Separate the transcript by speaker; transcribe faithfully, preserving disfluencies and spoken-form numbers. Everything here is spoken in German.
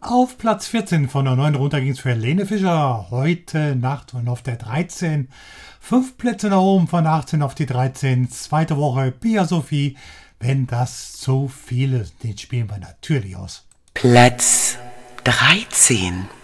Speaker 1: Auf Platz vierzehn von der neun runter ging es für Helene Fischer. Heute Nacht und auf der dreizehn. Fünf Plätze nach oben von achtzehn auf die dreizehn. Zweite Woche Pia Sophie. Wenn das zu viel ist, den spielen wir natürlich aus.
Speaker 2: Platz dreizehn.